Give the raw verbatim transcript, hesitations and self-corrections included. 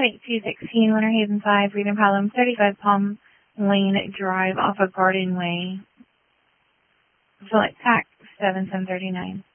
five eight two one six, Winter Haven five, Freedom Palm, thirty-five Palm Lane Drive off of Garden Way. Select tax seven seven thirty-nine.